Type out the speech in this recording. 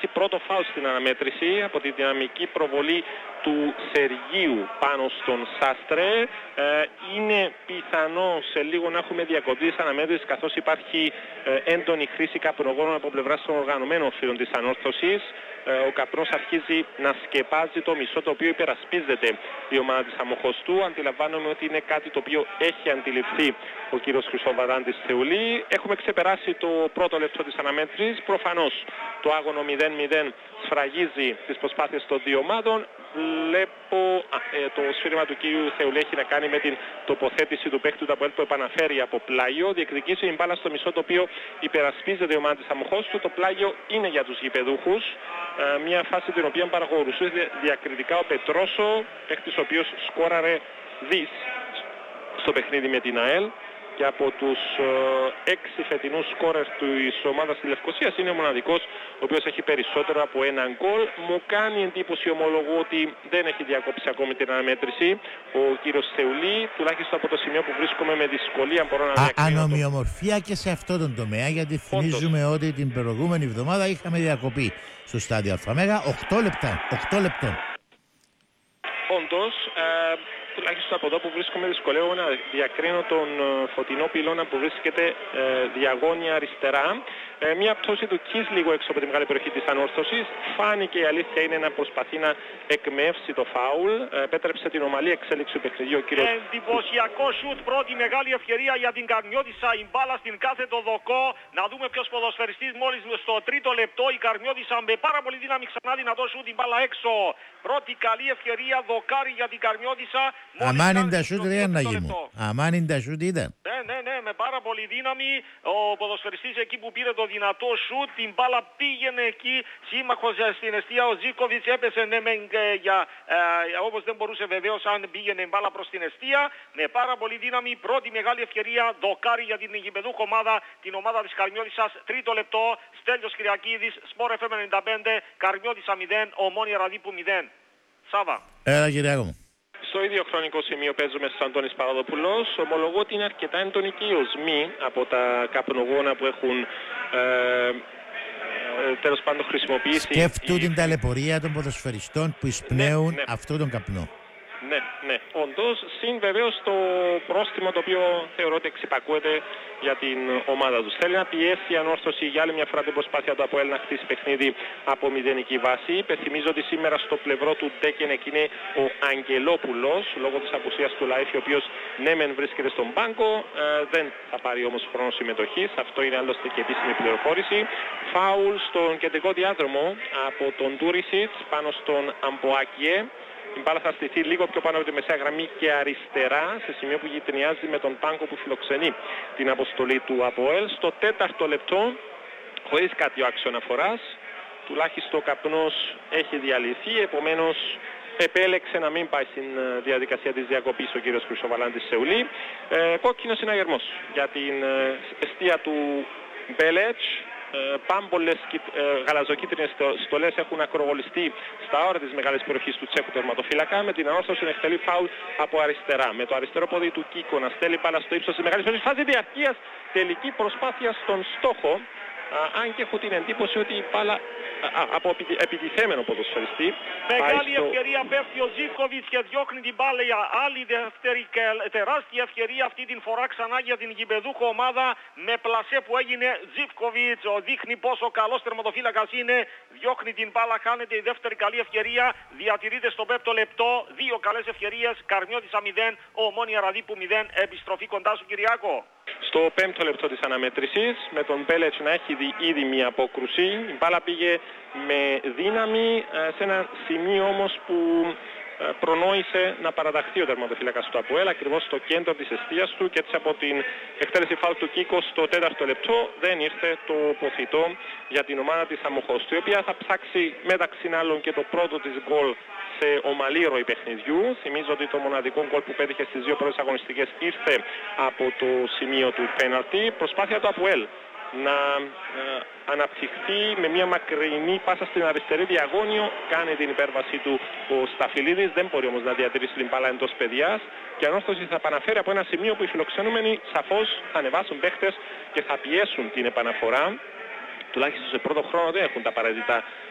έτσι πρώτο φάουλ στην αναμέτρηση από τη δυναμική προβολή του Σεργίου πάνω στον Σάστρε. Είναι πιθανό σε λίγο να έχουμε διακοπή της αναμέτρησης, καθώς υπάρχει έντονη χρήση καπνογόνων από πλευράς των οργανωμένων φίλων της ανόρθωσης. Ο καπνός αρχίζει να σκεπάζει το μισό, το οποίο υπερασπίζεται η ομάδα της Αμοχωστού. Αντιλαμβάνομαι ότι είναι κάτι το οποίο έχει αντιληφθεί ο κύριος Χρυσοβαράντης Θεουλή. Έχουμε ξεπεράσει το πρώτο λεπτό της αναμέτρησης. Προφανώς το άγωνο 0-0 σφραγίζει τις προσπάθειες των δύο ομάδων. Βλέπω το σφύριγμα του κύριου Θεουλή έχει να κάνει με την τοποθέτηση του παίκτου του ΑΠΟΕΛ που επαναφέρει από πλάγιο. Διεκδικήσει την μπάλα στο μισό, το οποίο υπερασπίζεται η ομάδα της Αμοχώστου. Το πλάγιο είναι για τους γηπεδούχους. Μια φάση την οποία παραγωγούσε διακριτικά ο Πετρόσο, παίκτης ο οποίος σκόραρε δις στο παιχνίδι με την ΑΕΛ. Και από τους 6 φετινούς σκόρερ της ομάδας της Λευκωσίας είναι ο μοναδικός ο οποίος έχει περισσότερο από ένα γκολ. Μου κάνει εντύπωση, ομολογώ, ότι δεν έχει διακόψει ακόμη την αναμέτρηση ο κύριος Θεουλή, τουλάχιστον από το σημείο που βρίσκομαι με δυσκολία μπορώ να διακρίνω. Ανομοιομορφία και σε αυτό τον τομέα, γιατί θυμίζουμε ότι την προηγούμενη εβδομάδα είχαμε διακοπή στο στάδιο Αλφαμέγα 8 λεπτών. Όντως, τουλάχιστον από εδώ που βρίσκομαι δυσκολεύομαι να διακρίνω τον φωτεινό πυλώνα που βρίσκεται διαγώνια αριστερά. Μια πτώση του Κις λίγο έξω από τη μεγάλη περιοχή της ανόρθωσης. Φάνηκε, η αλήθεια είναι, να προσπαθεί να εκμεύσει το φάουλ. Επέτρεψε την ομαλή εξέλιξη του παιχνιδιού ο κύριος. Εντυπωσιακό σουτ, πρώτη μεγάλη ευκαιρία για την Καρμιώτισσα. Η μπάλα στην κάθετο δοκό. Να δούμε ποιος ποδοσφαιριστής μόλις στο τρίτο λεπτό. Η Καρμιώτισσα με πάρα πολύ δύναμη, ξανά δυνατό σουτ, την μπάλα έξω. Πρώτη καλή ευκαιρία, δοκάρι για την Καρμιώτισσα. Αμάν είναι τα σουτ, ρε Αναγί μου. Αμάν είναι τα σουτ, είδα. Ναι, με πάρα πολύ δύναμη. Ο ποδοσφαιριστής εκεί που πήρε το δυνατό σουτ, την μπάλα πήγαινε εκεί, σύμμαχος στην εστία. Ο Ζίκοβιτς έπεσε όπως δεν μπορούσε βεβαίως αν πήγαινε μπάλα προς την εστία. Με πάρα πολύ δύναμη, πρώτη μεγάλη ευκαιρία, δοκάρι για την γηπεδούχο ομάδα, την ομάδα της Καρμιώτισσας. Τρίτο λεπτό, Στέλιος Κυριακίδης, Σπορ FM 95, Καρμιώτισσα 0, Ομόνια Ραδίπου 0. Σάβα. Έλα Κυριάκο μου. Στο ίδιο χρονικό σημείο παίζουμε στον Αντώνης Παπαδοπουλός. Ομολογώ ότι είναι αρκετά έντονοι και οι οσμοί από τα καπνογόνα που έχουν τέλος πάντων χρησιμοποιήσει. Σκέφτου την ταλαιπωρία των ποδοσφαιριστών που εισπνέουν αυτόν τον καπνό. Ναι, όντως, συν βεβαίως το πρόστιμο το οποίο θεωρώ ότι εξυπακούεται για την ομάδα τους. Θέλει να πιέσει η ανόρθωση για άλλη μια φορά την προσπάθεια του ΑΠΟΕΛ να χτίσει παιχνίδι από μηδενική βάση. Υπενθυμίζω ότι σήμερα στο πλευρό του Ντέκενεκ είναι ο Αγγελόπουλος, λόγω της απουσίας του Λαΐφη, ο οποίος ναι μεν βρίσκεται στον πάγκο, δεν θα πάρει όμως χρόνο συμμετοχής. Αυτό είναι άλλωστε και επίσημη πληροφόρηση. Φάουλ στον κεντρικό διάδρομο από τον Τούρισιτς πάνω στον Αμποάκιε. Η μπάλα θα στηθεί λίγο πιο πάνω από τη μεσαία γραμμή και αριστερά, σε σημείο που γειτονιάζει με τον πάγκο που φιλοξενεί την αποστολή του ΑΠΟΕΛ. Στο τέταρτο λεπτό, χωρίς κάτι άξιο αναφοράς, τουλάχιστον ο καπνός έχει διαλυθεί, επομένως επέλεξε να μην πάει στην διαδικασία της διακοπής ο κύριος Χρυσοβαράντης Θεουλή. Κόκκινος συναγερμός για την εστία του Μπέλετς. Πάμπολες γαλαζοκίτρινες στολές έχουν ακροβολιστεί στα όρια της μεγάλης περιοχής του Τσέχου τερματοφύλακα, με την ανόρθωση να εκτελεί φάουλ από αριστερά. Με το αριστερό πόδι του Κίκο να στέλνει μπάλα στο ύψος της μεγάλης περιοχής. Φάση διαρκείας, τελική προσπάθεια στον στόχο. Αν και έχω την εντύπωση ότι η μπάλα από επιτιθέμενο ποδοσφαιριστή. Μεγάλη ευκαιρία πέφτει ο Ζίβκοβιτς και διώχνει την μπάλα για άλλη δεύτερη και τεράστια ευκαιρία, αυτή την φορά ξανά για την γηπεδούχο ομάδα με πλασέ που έγινε. Ζίβκοβιτς δείχνει πόσο καλός τερματοφύλακας είναι, διώχνει την μπάλα, χάνεται η δεύτερη καλή ευκαιρία, διατηρείται στο πέμπτο λεπτό, δύο καλές ευκαιρίες, Καρμιώτισσα 0, Ομόνια Ραδίπου 0, επιστροφή κοντά σου Κυριάκο. Στο πέμπτο λεπτό της αναμέτρησης, με τον Μπέλετς να έχει ήδη μια απόκρουση, η μπάλα πήγε με δύναμη σε ένα σημείο όμως που προνόησε να παραταχθεί ο τερματοφύλακας του ΑΠΟΕΛ ακριβώς στο κέντρο της εστίας του, και έτσι από την εκτέλεση φάουλ του Κίκο στο τέταρτο λεπτό δεν ήρθε το ποθητό για την ομάδα της Αμοχώστου, η οποία θα ψάξει μεταξύ άλλων και το πρώτο της γκολ σε ομαλή ροή παιχνιδιού. Θυμίζω ότι το μοναδικό γκολ που πέτυχε στις δύο πρώτες αγωνιστικές ήρθε από το σημείο του πέναλτι. Προσπάθεια του ΑΠΟΕΛ να αναπτυχθεί με μια μακρινή πάσα στην αριστερή διαγώνιο, κάνει την υπέρβαση του ο Σταφυλίδης, δεν μπορεί όμως να διατηρήσει την μπάλα εντός παιδιάς, και ανόρθωση θα επαναφέρει από ένα σημείο που οι φιλοξενούμενοι σαφώς θα ανεβάσουν παίχτες και θα πιέσουν την επαναφορά. Τουλάχιστον σε πρώτο χρόνο δεν έχουν τα απαραίτητα